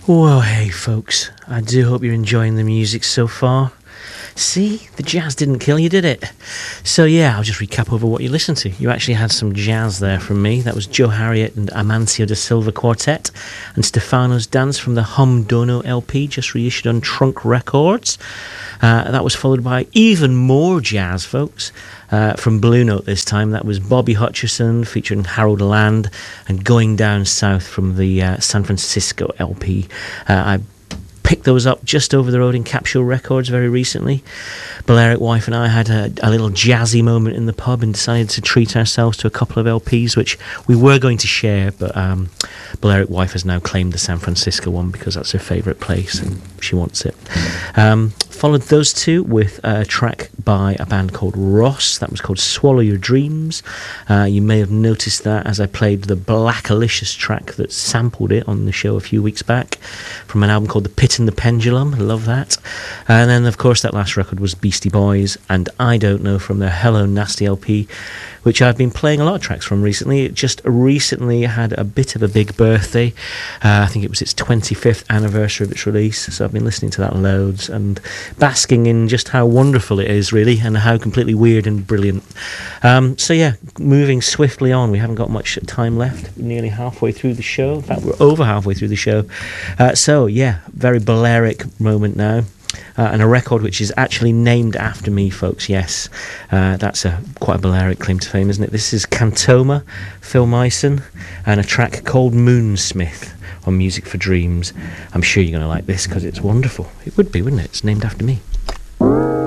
Well, hey folks, I do hope you're enjoying the music so far. See, the jazz didn't kill you, did it? So yeah, I'll just recap over what you listened to. You actually had some jazz there from me. That was Joe Harriott and Amancio da Silva Quartet, and Stefano's Dance from the Hum Dono LP, just reissued on Trunk Records. That was followed by even more jazz, folks. From Blue Note this time. That was Bobby Hutcherson featuring Harold Land and Going Down South from the San Francisco LP. I picked those up just over the road in Capsule Records very recently. Balearic Wife and I had a little jazzy moment in the pub and decided to treat ourselves to a couple of LPs which we were going to share, but Balearic Wife has now claimed the San Francisco one because that's her favourite place and she wants it. Followed those two with a track by a band called Ross. That was called Swallow Your Dreams. You may have noticed that as I played the Blackalicious track that sampled it on the show a few weeks back from an album called The Pit and the Pendulum. I love that. And then, of course, that last record was Beastie Boys and I Don't Know from their Hello Nasty LP, which I've been playing a lot of tracks from recently. It just recently had a bit of a big birthday. I think it was its 25th anniversary of its release, so I've been listening to that loads and basking in just how wonderful it is, really, and how completely weird and brilliant. So yeah, moving swiftly on. We haven't got much time left. We're nearly halfway through the show. In fact, we're over halfway through the show. So yeah, very Balearic moment now. And a record which is actually named after me, folks. Yes, that's quite a Balearic claim to fame, isn't it? This is Cantoma, Phil Meissen, and a track called Moonsmith on Music for Dreams. I'm sure you're going to like this because it's wonderful. It would be, wouldn't it? It's named after me.